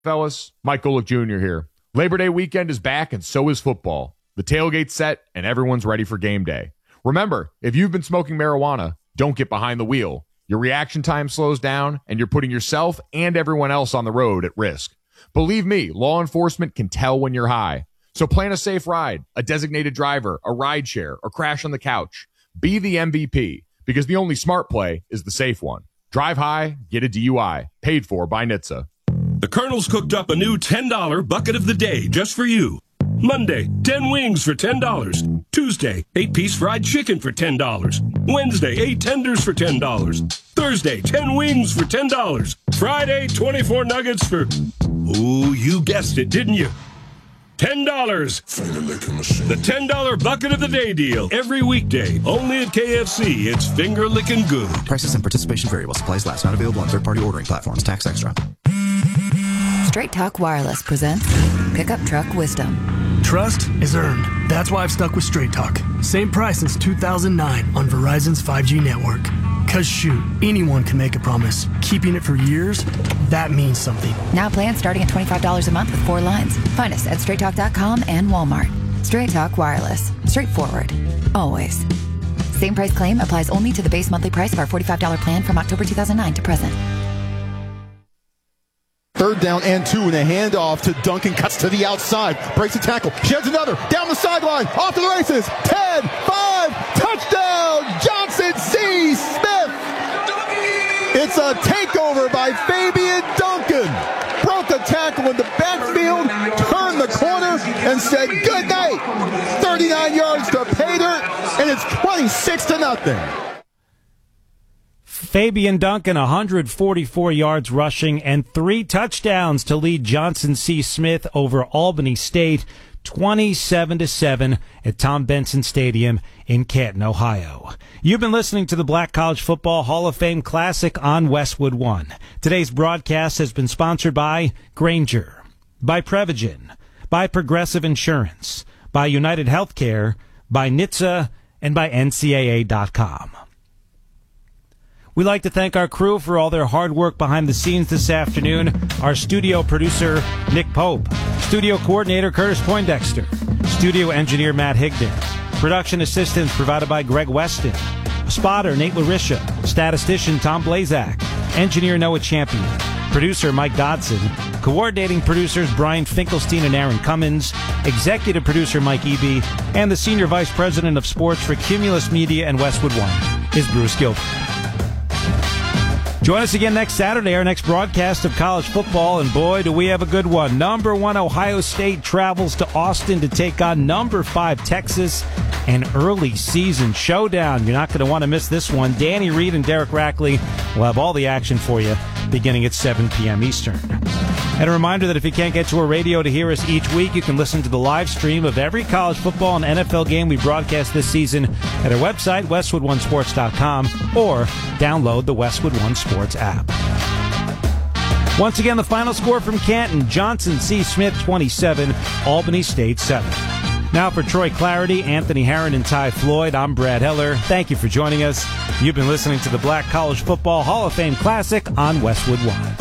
Fellas, Mike Golick Jr. here. Labor Day weekend is back, and so is football. The tailgate's set, and everyone's ready for game day. Remember, if you've been smoking marijuana, don't get behind the wheel. Your reaction time slows down, and you're putting yourself and everyone else on the road at risk. Believe me, law enforcement can tell when you're high. So plan a safe ride, a designated driver, a ride share, or crash on the couch. Be the MVP, because the only smart play is the safe one. Drive high, get a DUI. Paid for by NHTSA. The Colonel's cooked up a new $10 bucket of the day just for you. Monday, 10 wings for $10. Tuesday, 8-piece fried chicken for $10. Wednesday, 8 tenders for $10. Thursday, 10 wings for $10. Friday, 24 nuggets for... Ooh, you guessed it, didn't you? $10. The $10 bucket of the day deal. Every weekday, only at KFC. It's finger-licking good. Prices and participation vary while supplies last. Not available on third-party ordering platforms. Tax extra. Straight Talk Wireless presents Pickup Truck Wisdom. Trust is earned. That's why I've stuck with Straight Talk. Same price since 2009 on Verizon's 5G network. Cause shoot, anyone can make a promise. Keeping it for years, that means something. Now plans starting at $25 a month with 4 lines. Find us at straighttalk.com and Walmart. Straight Talk Wireless. Straightforward. Always. Same price claim applies only to the base monthly price of our $45 plan from October 2009 to present. 3rd down and 2, and a handoff to Duncan. Cuts to the outside. Breaks a tackle. Sheds another. Down the sideline. Off to the races. 10, 5, touchdown. Johnson C. Smith. It's a takeover by Fabian Duncan. Broke the tackle in the backfield. Turned the corner and said good night. 39 yards to pay dirt, and it's 26-0. Fabian Duncan, 144 yards rushing and 3 touchdowns to lead Johnson C. Smith over Albany State, 27-7 at Tom Benson Stadium in Canton, Ohio. You've been listening to the Black College Football Hall of Fame Classic on Westwood One. Today's broadcast has been sponsored by Grainger, by Prevagen, by Progressive Insurance, by United Healthcare, by NHTSA, and by NCAA.com. We'd like to thank our crew for all their hard work behind the scenes this afternoon. Our studio producer, Nick Pope. Studio coordinator, Curtis Poindexter. Studio engineer, Matt Higdon. Production assistance provided by Greg Weston. Spotter, Nate Larisha. Statistician, Tom Blazak. Engineer, Noah Champion. Producer, Mike Dodson. Coordinating producers, Brian Finkelstein and Aaron Cummins. Executive producer, Mike Eby. And the Senior Vice President of Sports for Cumulus Media and Westwood One is Bruce Gilbert. Join us again next Saturday, our next broadcast of college football, and boy, do we have a good one. Number 1 Ohio State travels to Austin to take on number 5 Texas, an early season showdown. You're not going to want to miss this one. Danny Reed and Derek Rackley will have all the action for you beginning at 7 p.m. Eastern. And a reminder that if you can't get to a radio to hear us each week, you can listen to the live stream of every college football and NFL game we broadcast this season at our website, westwoodonesports.com, or download the Westwood One Sports app. Once again, the final score from Canton, Johnson C. Smith 27, Albany State 7. Now for Troy Clarity, Anthony Herron, and Ty Floyd, I'm Brad Heller. Thank you for joining us. You've been listening to the Black College Football Hall of Fame Classic on Westwood One.